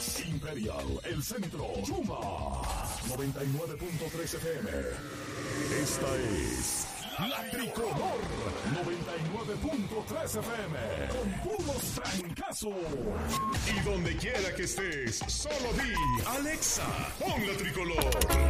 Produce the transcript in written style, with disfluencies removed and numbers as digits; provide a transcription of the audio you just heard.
Imperial, El Centro, Chuma, 99.3 FM. Esta es La Tricolor, 99.3 FM, con puros trancazos. Y donde quiera que estés, solo di, Alexa, pon La Tricolor.